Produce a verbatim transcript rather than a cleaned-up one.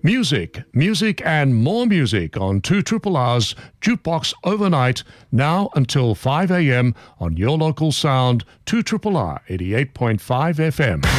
Music, music and more music on two Triple R's Jukebox Overnight, now until five a.m. on your local sound, two Triple R eighty-eight point five F M.